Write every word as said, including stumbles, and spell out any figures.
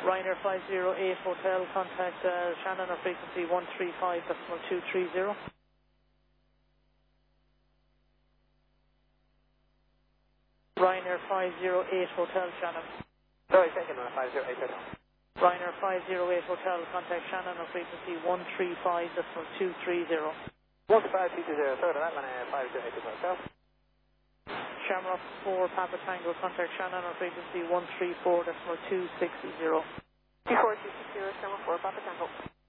Ryanair five zero eight Hotel, contact uh, Shannon on frequency one three five decimal two three zero. Ryanair five zero eight Hotel, Shannon. Sorry, second on five zero eight Hotel. Ryanair five zero eight Hotel, contact Shannon on frequency one three five decimal two three zero. one five two two zero, third on that one, uh, five zero eight Hotel. Shamrock four Papa Tango, contact Shannon on frequency one three four decimal two six zero. two four two six zero, Shamrock four Papa Tango.